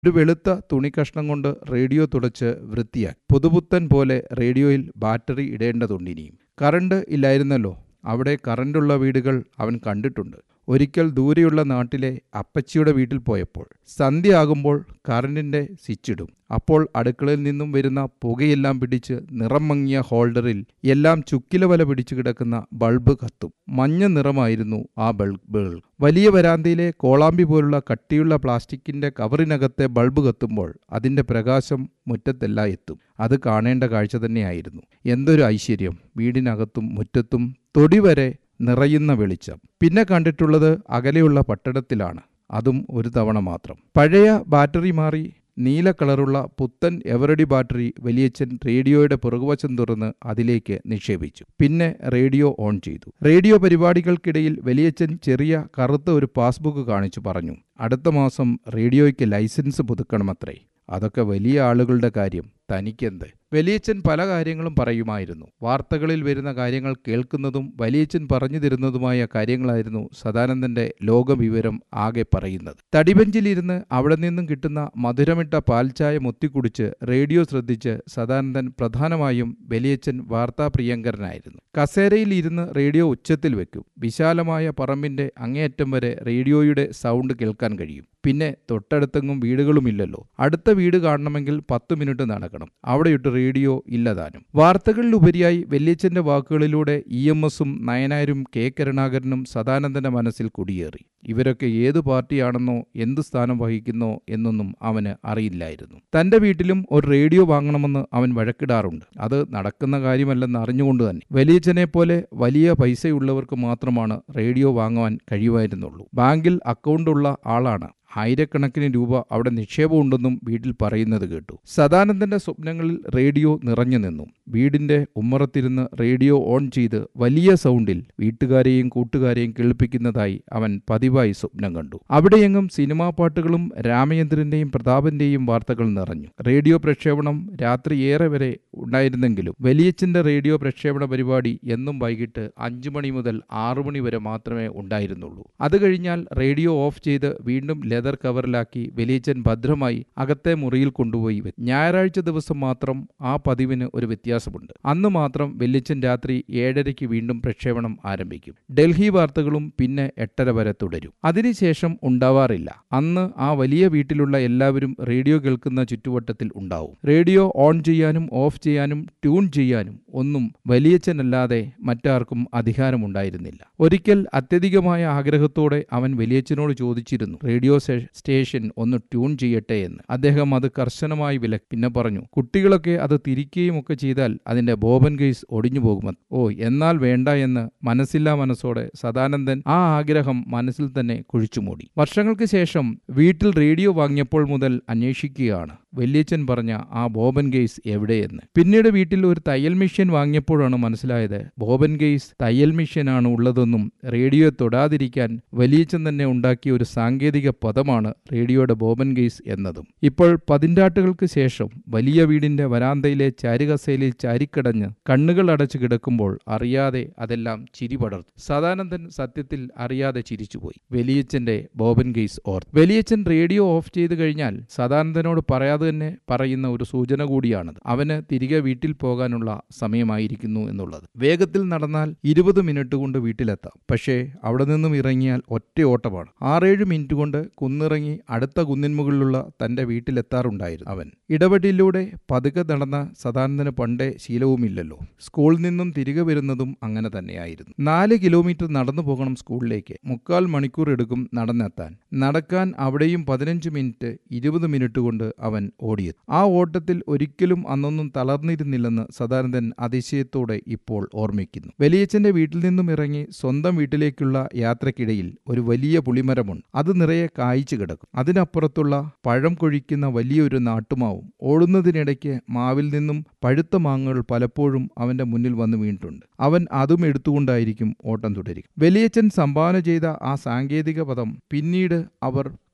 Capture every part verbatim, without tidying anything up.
ഒരു വെളുത്ത തുണിക്കഷ്ണം കൊണ്ട് റേഡിയോ തുടച്ച് വൃത്തിയാക്കി. പുതുപുത്തൻ പോലെ റേഡിയോയിൽ ബാറ്ററി ഇടേണ്ടതുണ്ടിനിയും. കറണ്ട് ഇല്ലായിരുന്നല്ലോ. അവിടെ കറണ്ടുള്ള വീടുകൾ അവൻ കണ്ടിട്ടുണ്ട്. ഒരിക്കൽ ദൂരെയുള്ള നാട്ടിലെ അപ്പച്ചിയുടെ വീട്ടിൽ പോയപ്പോൾ സന്ധ്യയാകുമ്പോൾ കറണ്ടിൻ്റെ സ്വിച്ചിടും. അപ്പോൾ അടുക്കളയിൽ നിന്നും വരുന്ന പുകയെല്ലാം പിടിച്ച് നിറം മങ്ങിയ ഹോൾഡറിൽ എല്ലാം ചുക്കില വല പിടിച്ചു കിടക്കുന്ന ബൾബ് കത്തും. മഞ്ഞ നിറമായിരുന്നു ആ ബൾബുകൾ. വലിയ വരാന്തയിലെ കോളാമ്പി പോലുള്ള കട്ടിയുള്ള പ്ലാസ്റ്റിക്കിൻ്റെ കവറിനകത്തെ ബൾബ് കത്തുമ്പോൾ അതിൻ്റെ പ്രകാശം മുറ്റത്തെല്ലാം എത്തും. അത് കാണേണ്ട കാഴ്ച തന്നെയായിരുന്നു. എന്തൊരു ഐശ്വര്യം! വീടിനകത്തും മുറ്റത്തും തൊടി വരെ നിറയുന്ന വെളിച്ചം. പിന്നെ കണ്ടിട്ടുള്ളത് അകലെയുള്ള പട്ടണത്തിലാണ്. അതും ഒരു തവണ മാത്രം. പഴയ ബാറ്ററി മാറി നീല കളറുള്ള പുത്തൻ എവറഡി ബാറ്ററി വലിയച്ഛൻ റേഡിയോയുടെ പുറകുവശം തുറന്ന് അതിലേക്ക് നിക്ഷേപിച്ചു. പിന്നെ റേഡിയോ ഓൺ ചെയ്തു. റേഡിയോ പരിപാടികൾക്കിടയിൽ വലിയച്ഛൻ ചെറിയ കറുത്ത ഒരു പാസ്ബുക്ക് കാണിച്ചു പറഞ്ഞു, അടുത്ത മാസം റേഡിയോയ്ക്ക് ലൈസൻസ് പുതുക്കണമത്രേ. അതൊക്കെ വലിയ ആളുകളുടെ കാര്യം, തനിക്കെന്ത്? വലിയച്ഛൻ പല കാര്യങ്ങളും പറയുമായിരുന്നു. വാർത്തകളിൽ വരുന്ന കാര്യങ്ങൾ കേൾക്കുന്നതും വലിയച്ഛൻ പറഞ്ഞു തരുന്നതുമായ കാര്യങ്ങളായിരുന്നു സദാനന്ദന്റെ ലോകവിവരം ആകെ പറയുന്നത്. തടിബെഞ്ചിലിരുന്ന് അവിടെ നിന്നും കിട്ടുന്ന മധുരമിട്ട പാൽച്ചായ മുത്തിക്കുടിച്ച് റേഡിയോ ശ്രദ്ധിച്ച് സദാനന്ദൻ പ്രധാനമായും വലിയച്ഛൻ വാർത്താപ്രിയങ്കരനായിരുന്നു. കസേരയിൽ ഇരുന്ന് റേഡിയോ ഉച്ചത്തിൽ വെക്കും. വിശാലമായ പറമ്പിന്റെ അങ്ങേയറ്റം വരെ റേഡിയോയുടെ സൗണ്ട് കേൾക്കാൻ കഴിയും. പിന്നെ തൊട്ടടുത്തെങ്ങും വീടുകളുമില്ലല്ലോ. അടുത്ത വീട് കാണണമെങ്കിൽ പത്ത് മിനിറ്റ് നടക്കണം. അവിടെയിട്ട് റേഡിയോ ഇല്ലതാനും. വാർത്തകളിലുപരിയായി വല്യച്ഛന്റെ വാക്കുകളിലൂടെ ഇ എം എസും നയനാരും കെ കരുണാകരനും സദാനന്ദന്റെ മനസ്സിൽ കുടിയേറി. ഇവരൊക്കെ ഏതു പാർട്ടിയാണെന്നോ എന്ത് സ്ഥാനം വഹിക്കുന്നോ എന്നൊന്നും അവന് അറിയില്ലായിരുന്നു. തന്റെ വീട്ടിലും ഒരു റേഡിയോ വാങ്ങണമെന്ന് അവൻ വഴക്കിടാറുണ്ട്. അത് നടക്കുന്ന കാര്യമല്ലെന്ന് അറിഞ്ഞുകൊണ്ട് തന്നെ. വലിയച്ഛനെ പോലെ വലിയ പൈസയുള്ളവർക്ക് മാത്രമാണ് റേഡിയോ വാങ്ങുവാൻ കഴിയുമായിരുന്നുള്ളൂ. ബാങ്കിൽ അക്കൗണ്ടുള്ള ആളാണ്. ആയിരക്കണക്കിന് രൂപ അവിടെ നിക്ഷേപമുണ്ടെന്നും വീട്ടിൽ പറയുന്നത് കേട്ടു. സദാനന്ദന്റെ സ്വപ്നങ്ങളിൽ റേഡിയോ നിറഞ്ഞു നിന്നു. വീടിന്റെ ഉമ്മറത്തിരുന്ന് റേഡിയോ ഓൺ ചെയ്ത് വലിയ സൗണ്ടിൽ വീട്ടുകാരെയും കൂട്ടുകാരെയും കേൾപ്പിക്കുന്നതായി അവൻ പതിവായി സ്വപ്നം കണ്ടു. അവിടെയെങ്ങും സിനിമാ പാട്ടുകളും രാമചന്ദ്രന്റെയും പ്രതാപന്റെയും വാർത്തകൾ നിറഞ്ഞു. റേഡിയോ പ്രക്ഷേപണം രാത്രി ഏറെ വരെ ഉണ്ടായിരുന്നെങ്കിലും വലിയച്ഛന്റെ റേഡിയോ പ്രക്ഷേപണ പരിപാടി എന്നും വൈകിട്ട് അഞ്ചു മണി മുതൽ ആറു മണി വരെ മാത്രമേ ഉണ്ടായിരുന്നുള്ളൂ. അത് കഴിഞ്ഞാൽ റേഡിയോ ഓഫ് ചെയ്ത് വീണ്ടും ലെതർ കവറിലാക്കി വലിയച്ഛൻ ഭദ്രമായി അകത്തെ മുറിയിൽ കൊണ്ടുപോയി വെച്ചു. ഞായറാഴ്ച ദിവസം മാത്രം ആ പതിവിന് ഒരു വ്യത്യാസമുണ്ട്. അന്ന് മാത്രം വലിയച്ഛൻ രാത്രി ഏഴരയ്ക്ക് വീണ്ടും പ്രക്ഷേപണം ആരംഭിക്കും. ഡൽഹി വാർത്തകളും പിന്നെ എട്ടര വരെ തുടരും. അതിനുശേഷം ഉണ്ടാവാറില്ല. അന്ന് ആ വലിയ വീട്ടിലുള്ള എല്ലാവരും റേഡിയോ കേൾക്കുന്ന ചുറ്റുവട്ടത്തിൽ ഉണ്ടാവും. റേഡിയോ ഓൺ ചെയ്യാനും ഓഫ് ചെയ്യാനും ട്യൂൺ ചെയ്യാനും ഒന്നും വലിയച്ഛനല്ലാതെ മറ്റാർക്കും അധികാരമുണ്ടായിരുന്നില്ല. ഒരിക്കൽ അത്യധികമായ ആഗ്രഹത്തോടെ അവൻ വലിയച്ഛനോട് ചോദിച്ചിരുന്നു, റേഡിയോ സ്റ്റേഷൻ ഒന്ന് ട്യൂൺ ചെയ്യട്ടെ എന്ന്. അദ്ദേഹം അത് കർശനമായി വിലക്കി. പിന്നെ പറഞ്ഞു, കുട്ടികളൊക്കെ അത് തിരിക്കുകയും ഒക്കെ ചെയ്താൽ അതിന്റെ ബോബൻ കേസ് ഒടിഞ്ഞു പോകുമെന്ന്. ഓ, എന്നാൽ വേണ്ട എന്ന് മനസ്സില്ലാ മനസ്സോടെ സദാനന്ദൻ ആ ആഗ്രഹം മനസ്സിൽ തന്നെ കുഴിച്ചുമൂടി. വർഷങ്ങൾക്ക് ശേഷം വീട്ടിൽ റേഡിയോ വാങ്ങിയപ്പോൾ മുതൽ അന്വേഷിക്കുകയാണ് വല്യച്ഛൻ പറഞ്ഞ ആ ബോബൻ ഗെയ്സ് എവിടെയെന്ന്. പിന്നീട് വീട്ടിൽ ഒരു തയ്യൽ മെഷീൻ വാങ്ങിയപ്പോഴാണ് മനസ്സിലായത് ബോബൻ ഗെയ്സ് തയ്യൽ മെഷീനാണ് ഉള്ളതെന്നും റേഡിയോ തൊടാതിരിക്കാൻ വലിയച്ഛൻ തന്നെ ഉണ്ടാക്കിയ ഒരു സാങ്കേതിക പദമാണ് റേഡിയോയുടെ ബോബൻ ഗെയ്സ് എന്നതും. ഇപ്പോൾ പതിറ്റാണ്ടുകൾക്ക് ശേഷം വലിയ വീടിന്റെ വരാന്തയിലെ ചാരുകസേലയിൽ ചാരിക്കടഞ്ഞ് കണ്ണുകൾ അടച്ചു കിടക്കുമ്പോൾ അറിയാതെ അതെല്ലാം ചിരി പടർന്നു. സദാനന്ദൻ സത്യത്തിൽ അറിയാതെ ചിരിച്ചുപോയി. വലിയച്ഛന്റെ ബോബൻ ഗെയ്സ് ഓർത്ത്. വലിയച്ഛൻ റേഡിയോ ഓഫ് ചെയ്ത് കഴിഞ്ഞാൽ സദാനന്ദനോട് പറയാതെ തന്നെ പറയുന്ന ഒരു സൂചന കൂടിയാണത്. അവന് തിരികെ വീട്ടിൽ പോകാനുള്ള സമയമായിരിക്കുന്നു എന്നുള്ളത്. വേഗത്തിൽ നടന്നാൽ ഇരുപത് മിനിറ്റ് കൊണ്ട് വീട്ടിലെത്താം. പക്ഷേ അവിടെ നിന്നും ഇറങ്ങിയാൽ ഒറ്റ ഓട്ടമാണ്. ആറേഴ് മിനിറ്റ് കൊണ്ട് കുന്നിറങ്ങി അടുത്ത കുന്നിൻമുകളിലുള്ള തന്റെ വീട്ടിലെത്താറുണ്ടായിരുന്നു അവൻ. ഇടവഴിയിലൂടെ പതുക്കെ നടന്ന സദാനന്ദന് പണ്ടേ ശീലവുമില്ലല്ലോ. സ്കൂളിൽ നിന്നും തിരികെ വരുന്നതും അങ്ങനെ തന്നെയായിരുന്നു. നാല് കിലോമീറ്റർ നടന്നു പോകണം സ്കൂളിലേക്ക്. മുക്കാൽ മണിക്കൂർ എടുക്കും നടന്നെത്താൻ. നടക്കാൻ അവിടെയും പതിനഞ്ച് മിനിറ്റ് ഇരുപത് മിനിറ്റ് കൊണ്ട് അവൻ ഓടിയെത്തി. ആ ഓട്ടത്തിൽ ഒരിക്കലും അന്നൊന്നും തളർന്നിരുന്നില്ലെന്ന് സദാനന്ദൻ അതിശയത്തോടെ ഇപ്പോൾ ഓർമ്മിക്കുന്നു. വലിയച്ഛന്റെ വീട്ടിൽ നിന്നും ഇറങ്ങി സ്വന്തം വീട്ടിലേക്കുള്ള യാത്രക്കിടയിൽ ഒരു വലിയ പുളിമരമുണ്ട്. അത് നിറയെ കായ്ച്ചു കിടക്കും. അതിനപ്പുറത്തുള്ള പഴം കൊഴിക്കുന്ന വലിയൊരു നാട്ടുമാവും. ഓടുന്നതിനിടയ്ക്ക് മാവിൽ നിന്നും പഴുത്ത മാങ്ങകൾ പലപ്പോഴും അവന്റെ മുന്നിൽ വന്നു വീണിട്ടുണ്ട്. അവൻ അതും എടുത്തുകൊണ്ടായിരിക്കും ഓട്ടം തുടരുക. വലിയച്ഛൻ സംഭാവന ചെയ്ത ആ സാങ്കേതിക പദം പിന്നീട് അവർ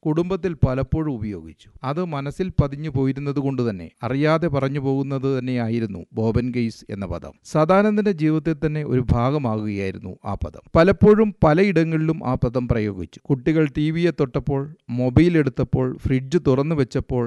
കുടുംബത്തിൽ പലപ്പോഴും ഉപയോഗിച്ചു. അത് മനസ്സിൽ പതിഞ്ഞു പോയിരുന്നത് കൊണ്ട് തന്നെ അറിയാതെ പറഞ്ഞു പോകുന്നത് തന്നെയായിരുന്നു ബോബൻ കേസ് എന്ന പദം. സദാനന്ദന്റെ ജീവിതത്തിൽ തന്നെ ഒരു ഭാഗമാകുകയായിരുന്നു ആ പദം. പലപ്പോഴും പലയിടങ്ങളിലും ആ പദം പ്രയോഗിച്ചു. കുട്ടികൾ ടി വിയെ തൊട്ടപ്പോൾ, മൊബൈൽ എടുത്തപ്പോൾ, ഫ്രിഡ്ജ് തുറന്നു വെച്ചപ്പോൾ,